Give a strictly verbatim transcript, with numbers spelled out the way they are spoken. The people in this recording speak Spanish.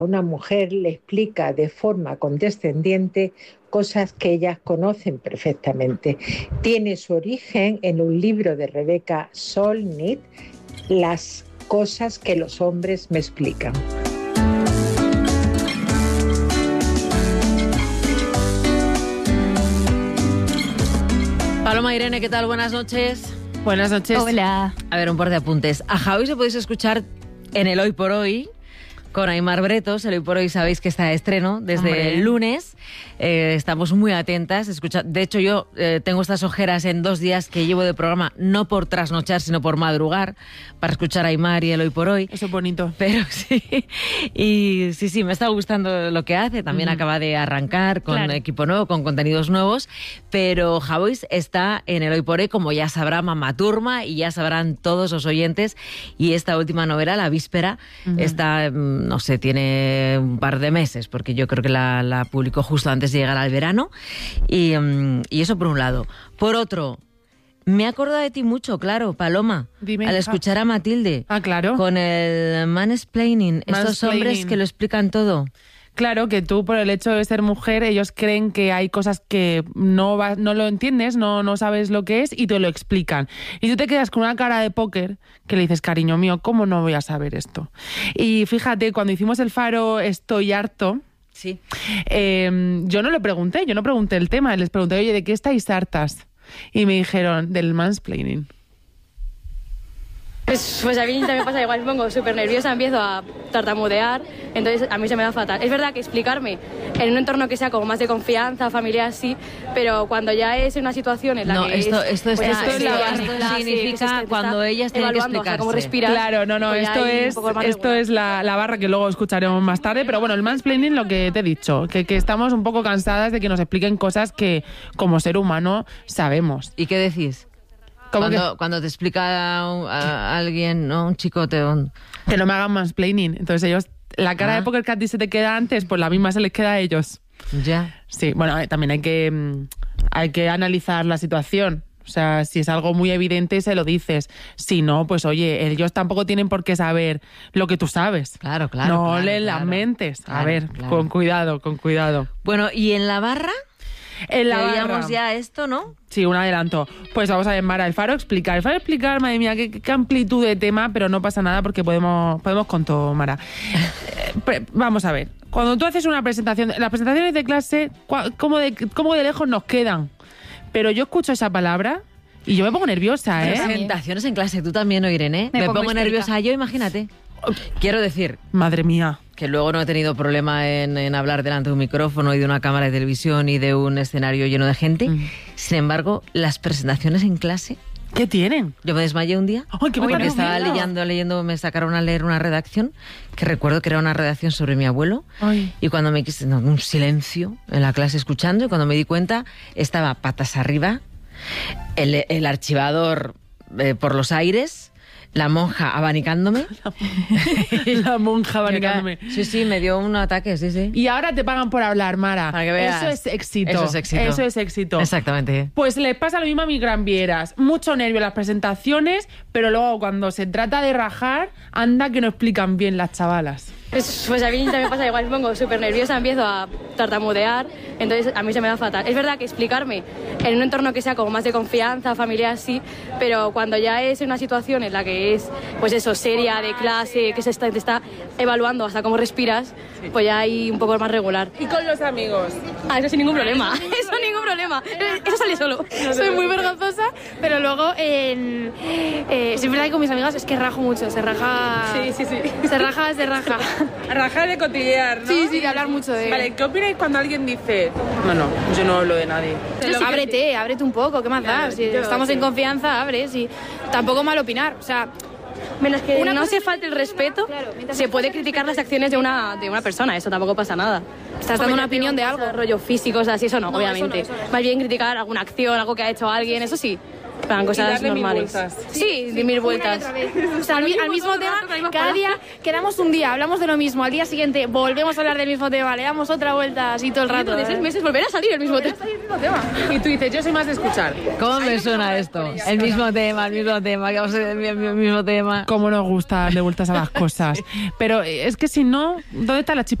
Una mujer le explica de forma condescendiente cosas que ellas conocen perfectamente. Tiene su origen en un libro de Rebecca Solnit, Las cosas que los hombres me explican. Paloma, Irene, ¿qué tal? Buenas noches. Buenas noches. Hola. A ver, un par de apuntes. A Javi se podéis escuchar en el Hoy por Hoy con Aimar Bretos. El Hoy por Hoy sabéis que está de estreno desde Hombre. el lunes. Eh, estamos muy atentas. Escucha... De hecho, yo eh, tengo estas ojeras en dos días que llevo de programa, no por trasnochar, sino por madrugar, para escuchar a Aimar y el Hoy por Hoy. Eso es bonito. Pero sí, y sí, sí, me está gustando lo que hace. También uh-huh. acaba de arrancar con claro. equipo nuevo, con contenidos nuevos. Pero Javois está en el Hoy por Hoy, como ya sabrá Mamá Turma y ya sabrán todos los oyentes. Y esta última novela, La Víspera, uh-huh. está, no sé, tiene un par de meses, porque yo creo que la, la publicó justo antes de llegar al verano. Y, um, y eso por un lado. Por otro, me he acordado de ti mucho, claro, Paloma. Dime. Al escuchar a Matilde. Ah, claro. Con el mansplaining. Estos hombres que lo explican todo. Claro, que tú por el hecho de ser mujer, ellos creen que hay cosas que no va, no lo entiendes, no, no sabes lo que es y te lo explican. Y tú te quedas con una cara de póker que le dices, cariño mío, ¿cómo no voy a saber esto? Y fíjate, cuando hicimos el Faro Estoy harto, sí. eh, yo no le pregunté, yo no pregunté el tema, les pregunté, oye, ¿de qué estáis hartas? Y me dijeron, del mansplaining. Pues, pues a mí también me pasa igual, me pongo súper nerviosa, empiezo a tartamudear, entonces a mí se me da fatal. Es verdad que explicarme en un entorno que sea como más de confianza, familiar, sí, pero cuando ya es una situación en la no, que esto, es... esto, es, pues, esto, ya, es sí, la, sí, esto clase, significa que cuando ellas tienen que explicarse. O sea, cómo respirar. Claro, no, no, pues esto es, esto es la, la barra que luego escucharemos más tarde, pero bueno, el mansplaining, lo que te he dicho, que, que estamos un poco cansadas de que nos expliquen cosas que como ser humano sabemos. ¿Y qué decís? Cuando, cuando te explica a, un, a alguien, ¿no? Un chico te... Un... Que no me hagan mansplaining. Entonces ellos, la cara ah. de póker que a ti se te queda antes, pues la misma se les queda a ellos. Ya. Sí, bueno, también hay que, hay que analizar la situación. O sea, si es algo muy evidente, se lo dices. Si no, pues oye, ellos tampoco tienen por qué saber lo que tú sabes. Claro, claro. No claro, leen claro, las mentes. Claro, a ver, claro. con cuidado, con cuidado. Bueno, ¿y en la barra? En la Veíamos ya esto, ¿no? Sí, un adelanto. Pues vamos a ver, Mara, el Faro explicar. El Faro explicar, madre mía, qué, qué amplitud de tema, pero no pasa nada porque podemos, podemos con todo, Mara. eh, vamos a ver. Cuando tú haces una presentación, las presentaciones de clase, ¿cómo de, cómo de lejos nos quedan? Pero yo escucho esa palabra y yo me pongo nerviosa, ¿eh? Presentaciones en clase, tú también, ¿no, Irene? Me, me pongo, pongo nerviosa yo, imagínate. Quiero decir... Madre mía. Que luego no he tenido problema en, en hablar delante de un micrófono y de una cámara de televisión y de un escenario lleno de gente. Mm. Sin embargo, las presentaciones en clase... ¿Qué tienen? Yo me desmayé un día. Ay, qué porque estaba miedo. leyendo, leyendo, me sacaron a leer una redacción, que recuerdo que era una redacción sobre mi abuelo. Ay. Y cuando me quise... No, un silencio en la clase escuchando, y cuando me di cuenta, estaba patas arriba, el, el archivador eh, por los aires... La monja abanicándome. La monja abanicándome. Sí, sí, me dio un ataque, sí, sí. Y ahora te pagan por hablar, Mara. Para que veas. Eso es éxito. Eso es éxito. Eso es éxito. Exactamente. Pues les pasa lo mismo a mis Gran Vieras. Mucho nervio en las presentaciones, pero luego cuando se trata de rajar, anda que no explican bien las chavalas. Pues, pues a mí también me pasa igual, me pongo súper nerviosa, empiezo a tartamudear, entonces a mí se me da fatal. Es verdad que explicarme en un entorno que sea como más de confianza, familiar, sí, pero cuando ya es una situación en la que es, pues eso, seria, de clase, que se está, te está evaluando hasta cómo respiras, pues ya hay un poco más regular. ¿Y con los amigos? Ah, eso sin ningún problema, eso ningún problema, eso sale solo. Soy muy vergonzosa, pero luego, en, eh, sí es verdad que con mis amigas es que rajo mucho, se raja... Sí, sí, sí. Se raja, se raja. Rajar de cotillear, ¿no? Sí, sí, de hablar mucho de... Vale, ¿qué opináis cuando alguien dice... No, no, yo no hablo de nadie? Ábrete, ábrete un poco, ¿qué más claro, da? Si yo, estamos sí. en confianza, abres y tampoco mal opinar, o sea... Menos que una no se es falte el respeto, claro, se puede criticar las acciones de una, de una persona, eso tampoco pasa nada. Estás dando una opinión de algo. Rollos físicos, así, eso no, no obviamente. Eso no, eso no. Más bien criticar alguna acción, algo que ha hecho alguien, eso sí. Para cosas darle mil normales. vueltas. Sí, de mil vueltas. O sea, al, mi- al mismo tema, cada día quedamos un día, hablamos de lo mismo, al día siguiente volvemos a hablar del mismo tema, le damos otra vuelta así todo el rato. De seis meses volver a salir el mismo tema. Y tú dices, yo soy más de escuchar. ¿Cómo me suena esto? El mismo tema, el mismo tema, que vamos a hacer el mi- mismo tema. Cómo nos gusta darle vueltas a las cosas. Pero eh, es que si no, ¿dónde está la chispa?